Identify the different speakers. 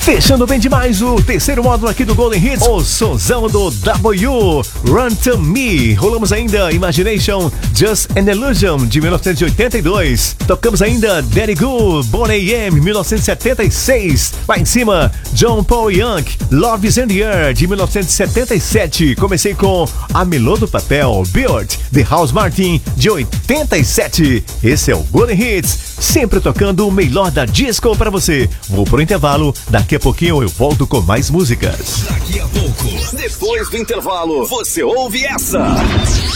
Speaker 1: Fechando bem demais o terceiro módulo aqui do Golden Hits, o sonzão do W, Run to Me. Rolamos ainda Imagination, Just an Illusion, de 1982. Tocamos ainda Daddy Goo, Born AM, 1976. Lá em cima, John Paul Young, Love is in the Air, de 1977. Comecei com A Melô do Papel, Build, The House Martin, de 87. Esse é o Golden Hits, sempre tocando o melhor da disco pra você. Vou pro intervalo, daqui a pouquinho eu volto com mais músicas.
Speaker 2: Daqui a pouco, depois do intervalo, você ouve essa.